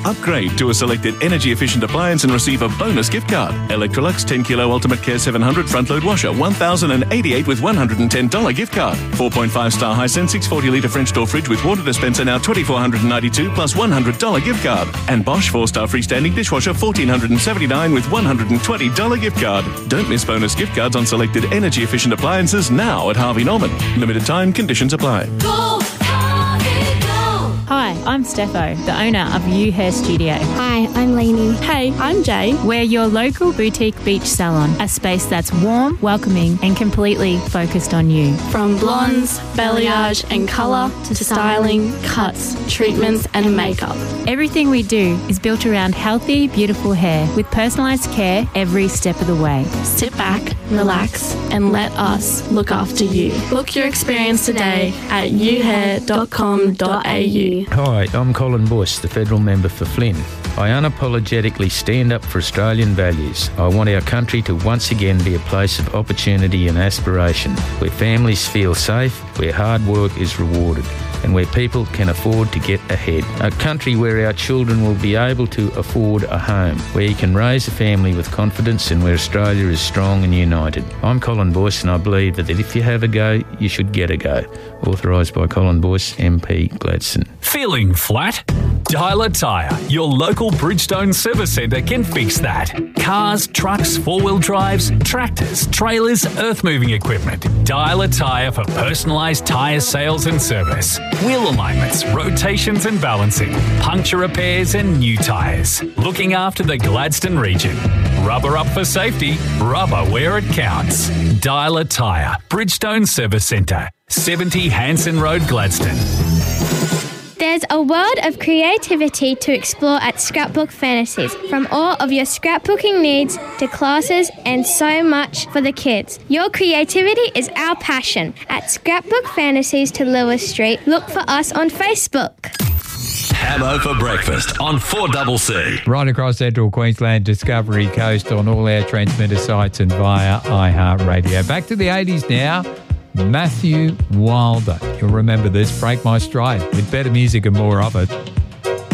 Upgrade to a selected energy-efficient appliance and receive a bonus gift card. Electrolux 10 Kilo Ultimate Care 700 front-load washer, $1,088 with $110 gift card. 4.5-star Hisense 640 litre French door fridge with water dispenser, now $2,492 plus $100 gift card. And Bosch 4-star freestanding dishwasher, $1,479 with $120 gift card. Don't miss bonus gift cards on selected energy-efficient appliances now at Harvey Norman. Limited time, conditions apply. Go, Harvey, go! Hi, I'm Steffo, the owner of You Hair Studio. Hi, I'm Lainey. Hey, I'm Jay. We're your local boutique beach salon, a space that's warm, welcoming and completely focused on you. From blondes, balayage and colour to styling, cuts, treatments and makeup. Everything we do is built around healthy, beautiful hair with personalised care every step of the way. Sit back, relax and let us look after you. Book your experience today at youhair.com.au. Hi, I'm Colin Bush, the federal member for Flynn. I unapologetically stand up for Australian values. I want our country to once again be a place of opportunity and aspiration, where families feel safe, where hard work is rewarded, and where people can afford to get ahead. A country where our children will be able to afford a home, where you can raise a family with confidence and where Australia is strong and united. I'm Colin Boyce and I believe that if you have a go, you should get a go. Authorised by Colin Boyce, MP, Gladstone. Feeling flat? Dialer Tyre, your local Bridgestone service centre can fix that. Cars, trucks, four-wheel drives, tractors, trailers, earth-moving equipment. Dialer Tyre for personalised tyre sales and service. Wheel alignments, rotations and balancing, puncture repairs and new tyres. Looking after the Gladstone region. Rubber up for safety, rubber where it counts. Dialer Tyre, Bridgestone Service Centre, 70 Hanson Road, Gladstone. There's a world of creativity to explore at Scrapbook Fantasies, from all of your scrapbooking needs to classes and so much for the kids. Your creativity is our passion. At Scrapbook Fantasies to Lewis Street, look for us on Facebook. Hamo for breakfast on 4CC. Right across Central Queensland, Discovery Coast on all our transmitter sites and via iHeartRadio. Back to the 80s now. Matthew Wilder. You'll remember this, Break My Stride, with better music and more of it.